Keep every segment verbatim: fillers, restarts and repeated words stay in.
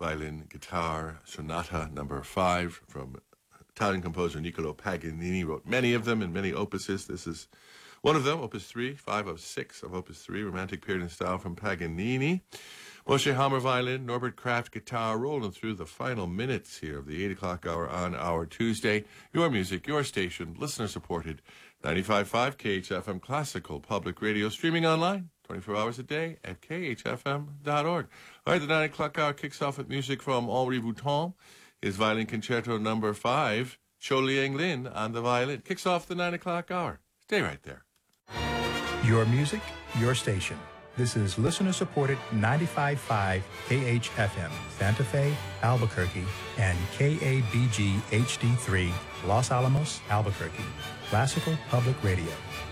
Violin Guitar Sonata number five from Italian composer Niccolo Paganini. Wrote many of them in many opuses. This is one of them, Opus three, five of six of Opus three, Romantic Period in Style from Paganini. Moshe Hammer violin, Norbert Kraft guitar, rolling through the final minutes here of the eight o'clock hour on our Tuesday. Your music, your station, listener-supported, ninety-five point five K H F M Classical Public Radio, streaming online twenty-four hours a day at K H F M dot org. All right, the nine o'clock hour kicks off with music from Henri Bouton, his Violin Concerto number five, Cho Liang Lin on the violin. Kicks off the nine o'clock hour. Stay right there. Your music, your station. This is listener-supported ninety-five point five K H F M, Santa Fe, Albuquerque, and K A B G H D three, Los Alamos, Albuquerque, Classical Public Radio.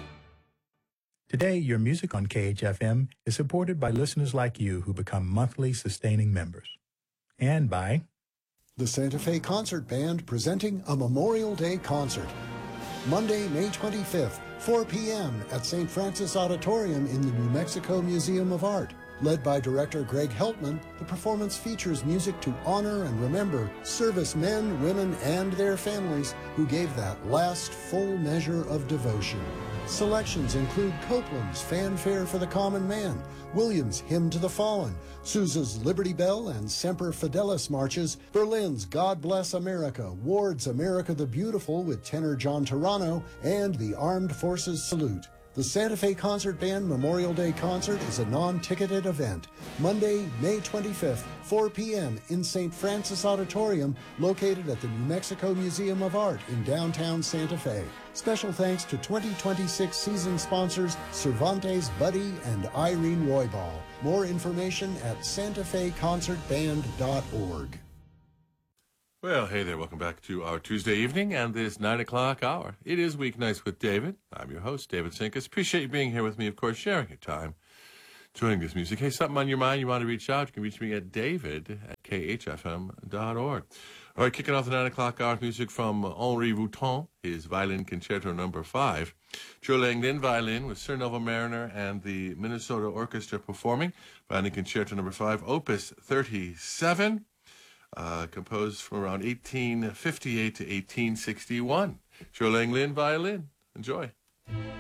Today, your music on K H F M is supported by listeners like you who become monthly sustaining members. And by the Santa Fe Concert Band presenting a Memorial Day concert. Monday, May twenty-fifth, four p.m. at Saint Francis Auditorium in the New Mexico Museum of Art. Led by director Greg Heltman, the performance features music to honor and remember servicemen, women, and their families who gave that last full measure of devotion. Selections include Copland's Fanfare for the Common Man, Williams' Hymn to the Fallen, Sousa's Liberty Bell and Semper Fidelis marches, Berlin's God Bless America, Ward's America the Beautiful with tenor John Turano, and the Armed Forces Salute. The Santa Fe Concert Band Memorial Day Concert is a non-ticketed event. Monday, May twenty-fifth, four p.m. in Saint Francis Auditorium, located at the New Mexico Museum of Art in downtown Santa Fe. Special thanks to twenty twenty-six season sponsors Cervantes Buddy and Irene Roybal. More information at santa fe concert band dot org. Well, hey there. Welcome back to our Tuesday evening and this nine o'clock hour. It is Weeknights with David. I'm your host, David Sinkus. Appreciate you being here with me, of course, sharing your time, enjoying this music. Hey, something on your mind, you want to reach out, you can reach me at david at K H F M dot org. All right, kicking off the nine o'clock hour with music from Henri Bouton, his Violin Concerto number five. Cho Liang Lin violin with Sir Neville Mariner and the Minnesota Orchestra performing. Violin Concerto number five, Opus thirty-seven. Uh, composed from around eighteen fifty-eight to eighteen sixty-one. Cho Liang Lin violin. Enjoy.